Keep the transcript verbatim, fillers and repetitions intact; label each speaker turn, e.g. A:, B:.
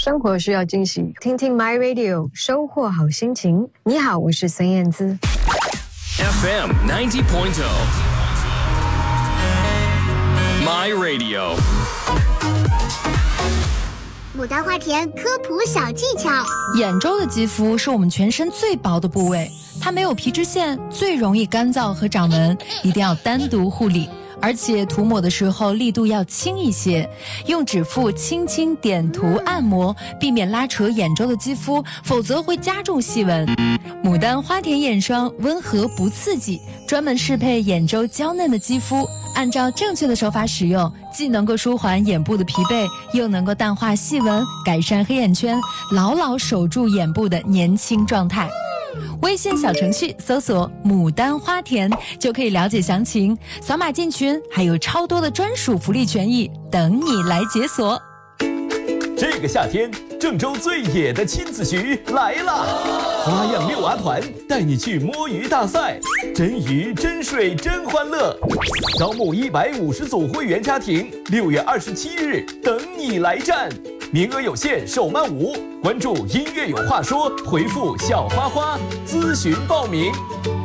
A: 生活需要惊喜，听听 My Radio， 收获好心情。你好，我是孙燕姿。
B: F M ninety point oh My Radio。
C: 牡丹花田科普小技巧：
D: 眼周的肌肤是我们全身最薄的部位，它没有皮脂腺，最容易干燥和长纹，一定要单独护理。而且涂抹的时候力度要轻一些，用指腹轻轻点涂按摩，避免拉扯眼周的肌肤，否则会加重细纹。牡丹花田眼霜温和不刺激，专门适配眼周娇嫩的肌肤，按照正确的手法使用，既能够舒缓眼部的疲惫，又能够淡化细纹，改善黑眼圈，牢牢守住眼部的年轻状态。微信小程序搜索牡丹花田就可以了解详情，扫码进群，还有超多的专属福利权益等你来解锁。
E: 这个夏天，郑州最野的亲子局来啦！花样遛娃团带你去摸鱼大赛，真鱼真水真欢乐。招募一百五十组会员家庭，六月二十七日等你来战，名额有限，手慢无。关注音乐有话说，回复小花花咨询报名。